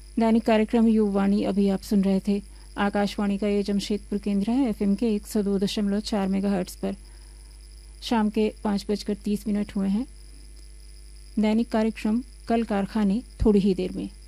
दैनिक कार्यक्रम युववाणी अभी आप सुन रहे थे। आकाशवाणी का ये जमशेदपुर केंद्र है, एफएम के 102.4 मेगाहर्ट्ज पर। शाम के 5:30 हुए हैं। दैनिक कार्यक्रम कल कारखाने थोड़ी ही देर में।